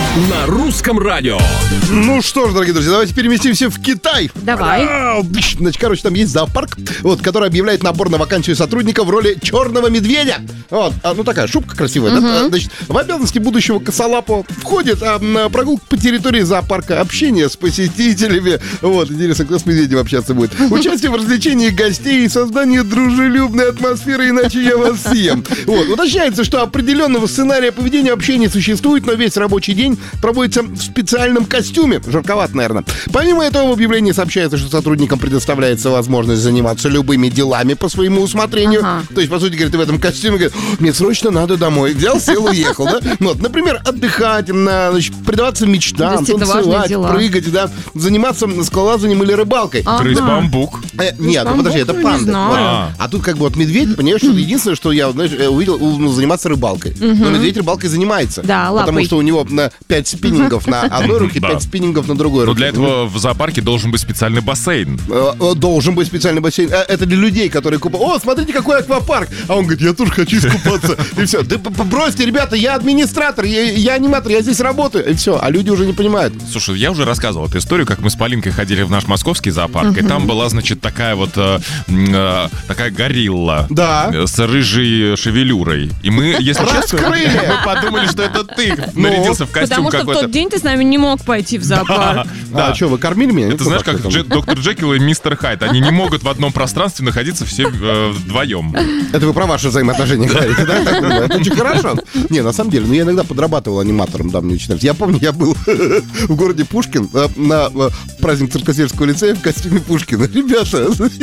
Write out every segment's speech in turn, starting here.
На русском радио. Ну что ж, дорогие друзья, давайте переместимся в Китай. Давай. Значит, короче, там есть зоопарк, который объявляет набор на вакансию сотрудника в роли черного медведя. Вот, ну такая шубка красивая. Да? Значит, в обязанности будущего косолапого входит прогулка по территории зоопарка, общение с посетителями. Вот, интересно, кто с медведем общаться будет. Участие в развлечении гостей и создание дружелюбной атмосферы, иначе я вас съем. Вот, уточняется, что определенного сценария поведения вообще не существует, но весь рабочий день проводится в специальном костюме. Жарковато, наверное. Помимо этого в объявлении сообщается, что сотрудникам предоставляется возможность заниматься любыми делами по своему усмотрению. То есть, по сути, говорит, ты в этом костюме, говорит, мне срочно надо домой. Взял, сел, уехал, да? Вот, например, отдыхать, значит, предаваться мечтам, танцевать, прыгать, да, заниматься скалолазанием или рыбалкой. Грызть бамбук. Нет, ну подожди, это панда. А тут как бы вот медведь, понимаешь, что единственное, что я, знаешь, увидел, заниматься рыбалкой. Но медведь рыбалкой занимается. Да, лапой. Потому что у него 5 спиннингов на одной руке, 5 спиннингов на другой руке. Но для этого в зоопарке должен быть специальный бассейн. Должен быть специальный бассейн. Это для людей, которые купают. О, смотрите, какой аквапарк. А он говорит, я тоже хочу искупаться. И все. Да бросьте, ребята, я администратор, я аниматор, я здесь работаю. И все. А люди уже не понимают. Слушай, я уже рассказывал эту историю, как мы с Полинкой ходили в наш московский зоопарк, и там была, значит, такая вот такая горилла. Да. С рыжей шевелюрой. И мы, если честно, мы подумали, что это ты нарядился в костюм Потому что какой-то. в тот день ты с нами не мог пойти в зоопарк. Да, что, вы кормили меня? Это знаешь, как доктор Джекил и мистер Хайд. Они не могут в одном пространстве находиться все вдвоем. Это вы про ваши взаимоотношения говорите, да? Это очень хорошо. Не, на самом деле, я иногда подрабатывал аниматором, да, мне очень нравится. Я помню, я был в городе Пушкин на праздник Циркосельского лицея в костюме Пушкина. Ребята,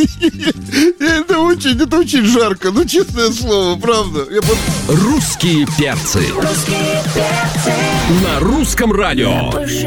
это очень жарко, ну, честное слово, правда. Русские перцы. На русском радио.